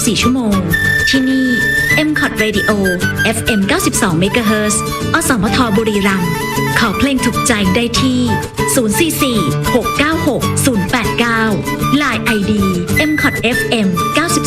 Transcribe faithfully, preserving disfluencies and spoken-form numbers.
บสี่ ชั่วโมงที่นี่ เอ็ม คอท Radio เอฟ เอ็ม เก้าสิบสอง เมกะเฮิรตซ์ อสมทบุรีรัมย์ขอเพลงถูกใจได้ที่ศูนย์ สี่ สี่ หก เก้า หก ศูนย์ แปด เก้า ไลน์ ไอ ดี เอ็ม คอท เอฟ เอ็ม เก้าสิบ